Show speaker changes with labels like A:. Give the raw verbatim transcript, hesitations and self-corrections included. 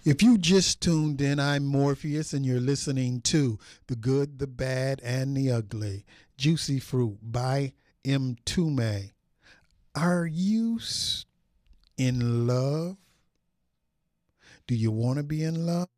A: If you just tuned in, I'm Morpheus, and you're listening to The Good, the Bad, and the Ugly, Juicy Fruit by Mtume. Are you in love? Do you want to be in love?